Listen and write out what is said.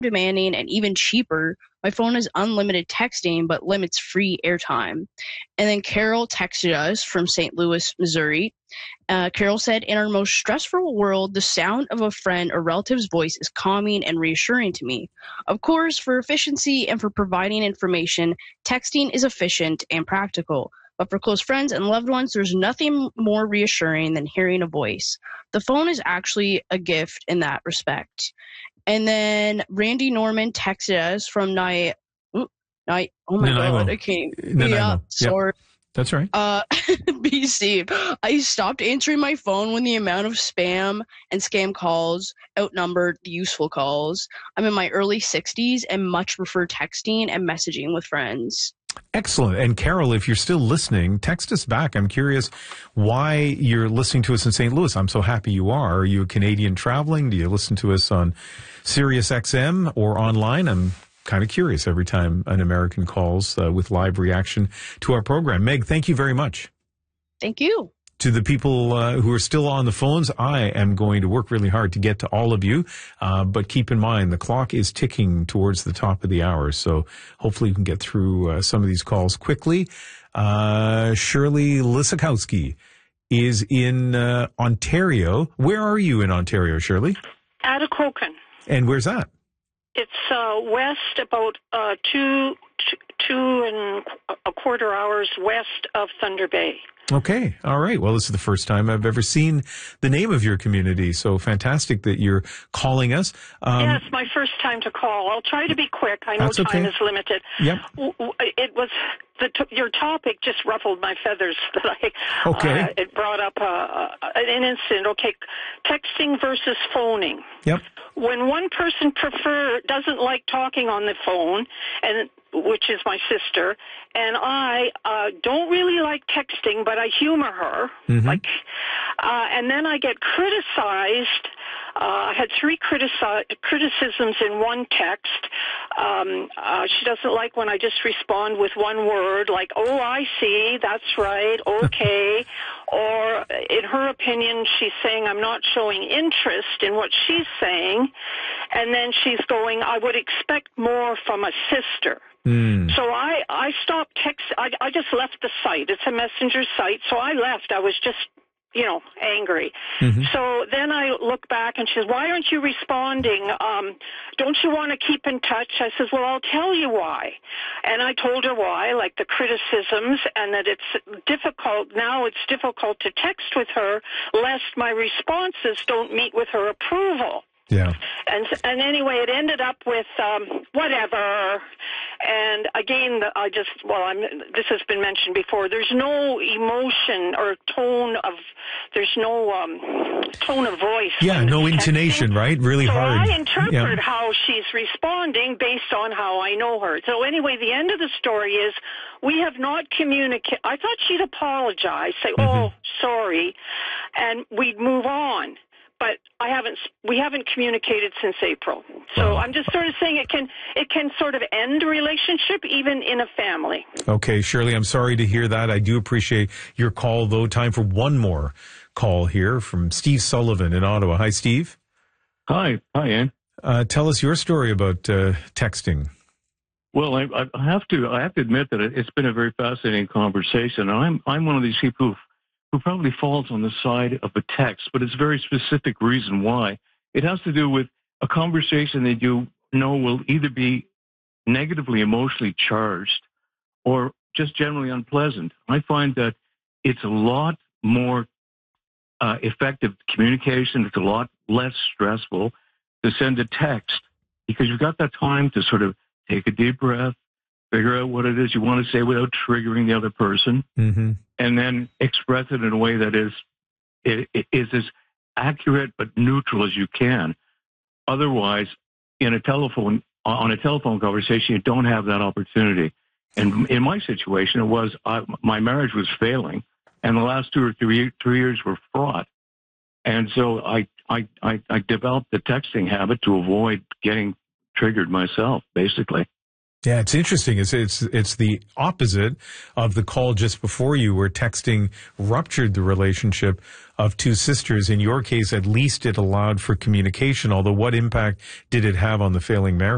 demanding and even cheaper. My phone has unlimited texting but limits free airtime. And then Carol texted us from St. Louis, Missouri. Carol said, in our most stressful world, the sound of a friend or relative's voice is calming and reassuring to me. Of course, for efficiency and for providing information, texting is efficient and practical. But for close friends and loved ones, there's nothing more reassuring than hearing a voice. The phone is actually a gift in that respect. And then Randy Norman texted us from oh my Nanaimo. God, I can't. Nanaimo. Yeah, sorry. Yep. That's right. BC. I stopped answering my phone when the amount of spam and scam calls outnumbered the useful calls. I'm in my early 60s and much prefer texting and messaging with friends. Excellent. And Carol, if you're still listening, text us back. I'm curious why you're listening to us in St. Louis. I'm so happy you are. Are you a Canadian traveling? Do you listen to us on Sirius XM or online? I'm kind of curious every time an American calls with live reaction to our program. Meg, thank you very much. Thank you. To the people who are still on the phones, I am going to work really hard to get to all of you. But keep in mind, the clock is ticking towards the top of the hour. So hopefully we can get through some of these calls quickly. Shirley Lisakowski is in Ontario. Where are you in Ontario, Shirley? Atikokan. And where's that? It's west, about 2.25 hours west of Thunder Bay. Okay. All right. Well, this is the first time I've ever seen the name of your community. So fantastic that you're calling us. Yes, my first time to call. I'll try to be quick. I know time is limited. Yep. It was your topic just ruffled my feathers. It brought up an incident. Okay, texting versus phoning. Yep. When one person doesn't like talking on the phone, and which is my sister, and I don't really like texting, but I humor her. Mm-hmm. And then I get criticized. I had 3 criticisms in one text. She doesn't like when I just respond with one word, like, oh, I see, that's right, okay. Or in her opinion, she's saying I'm not showing interest in what she's saying. And then she's going, I would expect more from a sister. So I stopped I just left the site. It's a messenger site. So I left. I was just, angry. Mm-hmm. So then I look back and she says, why aren't you responding? Don't you want to keep in touch? I says, well, I'll tell you why. And I told her why, like the criticisms, and that it's difficult to text with her lest my responses don't meet with her approval. Yeah. And anyway, it ended up with whatever. And again, this has been mentioned before. There's no emotion or tone of voice. Yeah, no intonation, right? Really hard. So I interpret how she's responding based on how I know her. So anyway, the end of the story is we have not communicated. I thought she'd apologize, say, oh, sorry, and we'd move on. But we haven't communicated since April. So I'm just sort of saying it can sort of end a relationship even in a family. Okay, Shirley, I'm sorry to hear that. I do appreciate your call, though. Time for one more call here from Steve Sullivan in Ottawa. Hi, Steve. Hi, Ann. Tell us your story about texting. Well, I have to admit that it's been a very fascinating conversation. I'm one of these people who probably falls on the side of a text, but it's a very specific reason why. It has to do with a conversation that you know will either be negatively emotionally charged or just generally unpleasant. I find that it's a lot more effective communication. It's a lot less stressful to send a text because you've got that time to sort of take a deep breath, figure out what it is you want to say without triggering the other person, and then express it in a way that is as accurate but neutral as you can. Otherwise, on a telephone conversation, you don't have that opportunity. And in my situation, my marriage was failing, and the last 2 or 3 years were fraught. And so I developed the texting habit to avoid getting triggered myself, basically. Yeah, it's interesting. It's the opposite of the call just before you, where texting ruptured the relationship of 2 sisters. In your case, at least it allowed for communication, although what impact did it have on the failing marriage?